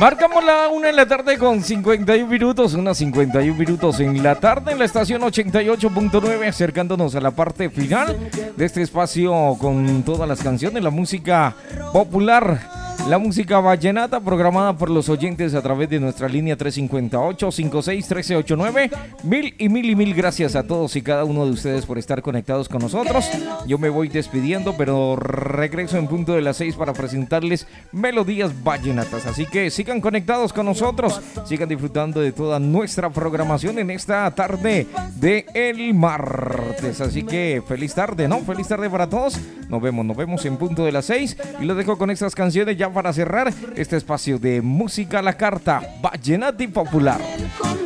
Marcamos la 1 de la tarde con 51 minutos, unas 51 minutos en la tarde en la estación 88.9, acercándonos a la parte final de este espacio con todas las canciones, la música popular. La música vallenata programada por los oyentes a través de nuestra línea 358-56-1389. Mil gracias a todos y cada uno de ustedes por estar conectados con nosotros. Yo me voy despidiendo, pero regreso en punto de las 6 para presentarles melodías vallenatas. Así que sigan conectados con nosotros, sigan disfrutando de toda nuestra programación en esta tarde de el martes. Así que feliz tarde, ¿no? Feliz tarde para todos. Nos vemos en punto de las 6 y los dejo con estas canciones ya para cerrar este espacio de música a la carta, vallenata y popular.